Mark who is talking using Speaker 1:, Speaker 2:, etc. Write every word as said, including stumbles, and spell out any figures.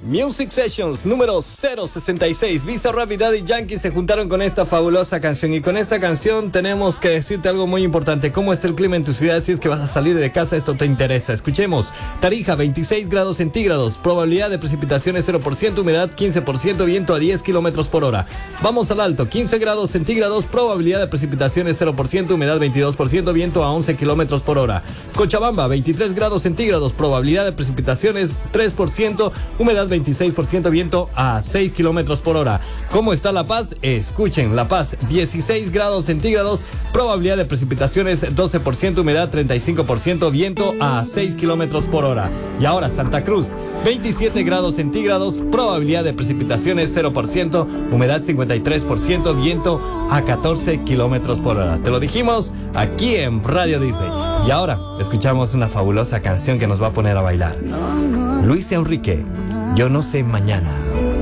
Speaker 1: Music Sessions número cero sesenta y seis. Bizarrap y Daddy Yankee se juntaron con esta fabulosa canción. Y con esta canción tenemos que decirte algo muy importante. ¿Cómo está el clima en tu ciudad? Si es que vas a salir de casa, esto te interesa. Escuchemos. Tarija, veintiséis grados centígrados. Probabilidad de precipitaciones cero por ciento. Humedad quince por ciento. Viento a diez kilómetros por hora. Vamos al Alto. quince grados centígrados. Probabilidad de precipitaciones cero por ciento. Humedad veintidós por ciento. Viento a once kilómetros por hora. Cochabamba, veintitrés grados centígrados. Probabilidad de precipitaciones tres por ciento. Humedad veintiséis por ciento, viento a seis kilómetros por hora. ¿Cómo está La Paz? Escuchen, La Paz, dieciséis grados centígrados, probabilidad de precipitaciones doce por ciento, humedad treinta y cinco por ciento, viento a seis kilómetros por hora. Y ahora Santa Cruz, veintisiete grados centígrados, probabilidad de precipitaciones cero por ciento, humedad cincuenta y tres por ciento, viento a catorce kilómetros por hora. Te lo dijimos aquí en Radio Disney. Y ahora escuchamos una fabulosa canción que nos va a poner a bailar. Luis Enrique, Yo no sé mañana.